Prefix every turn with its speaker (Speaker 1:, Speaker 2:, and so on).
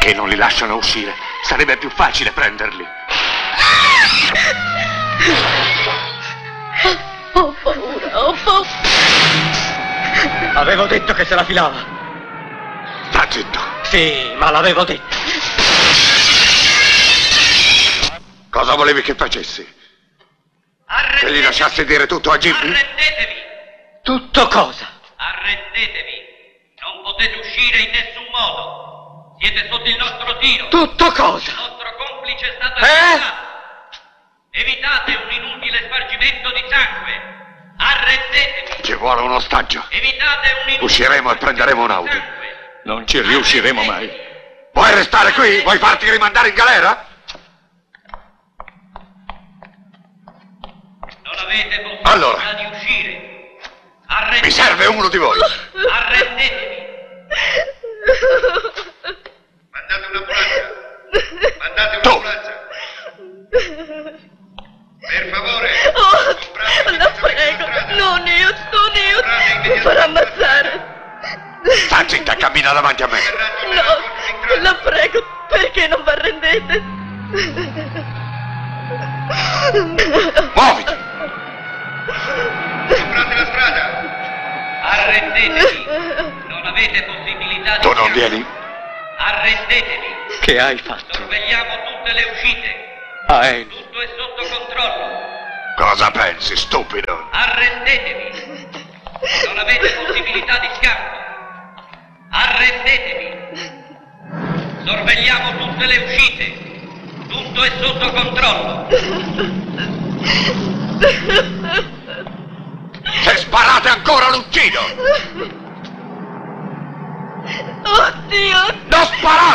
Speaker 1: Perché non li lasciano uscire? Sarebbe più facile prenderli.
Speaker 2: Ho paura, ho paura.
Speaker 3: Avevo detto che se la filava.
Speaker 1: Sta zitto.
Speaker 3: Sì, ma l'avevo detto.
Speaker 1: Cosa volevi che facessi? Che gli lasciassi dire tutto a Jimmy?
Speaker 4: Arrendetevi!
Speaker 3: Tutto cosa?
Speaker 4: Arrendetevi! Non potete uscire in nessun modo! Siete sotto il nostro tiro!
Speaker 3: Tutto cosa?
Speaker 4: Il nostro complice è stato arrestato! Evitate un inutile spargimento di sangue! Arrendetevi!
Speaker 1: Ci vuole un ostaggio.
Speaker 4: Evitate un inutile
Speaker 1: Usciremo e prenderemo un'auto.
Speaker 4: sangue.
Speaker 1: Non ci riusciremo mai. Vuoi restare qui? Vuoi farti rimandare in galera?
Speaker 4: Non avete possibilità
Speaker 1: Allora.
Speaker 4: di uscire! Arrendetevi!
Speaker 1: Mi serve uno di voi.
Speaker 4: Arrendetevi!
Speaker 5: Mandate un'ambulanza! Mandate
Speaker 1: Tu.
Speaker 5: un'ambulanza! Per favore!
Speaker 2: La prego, non io, mi farà ammazzare.
Speaker 1: Sta zitta e cammina davanti a me.
Speaker 2: No, la prego, perché non vi arrendete?
Speaker 1: Muoviti.
Speaker 5: Comprate la strada!
Speaker 4: Arrendetevi! Non avete possibilità di
Speaker 1: Tu non
Speaker 4: uscire.
Speaker 1: vieni?
Speaker 4: Arrendetevi!
Speaker 3: Che hai fatto?
Speaker 4: Sorvegliamo tutte le uscite!
Speaker 3: Aen,
Speaker 4: Tutto è sotto controllo!
Speaker 1: Cosa pensi, stupido?
Speaker 4: Arrendetevi! Non avete possibilità di scampo! Arrendetevi! Sorvegliamo tutte le uscite! Tutto è sotto controllo!
Speaker 1: Se sparate ancora l'uccido!
Speaker 2: Oddio!
Speaker 1: Non sparate!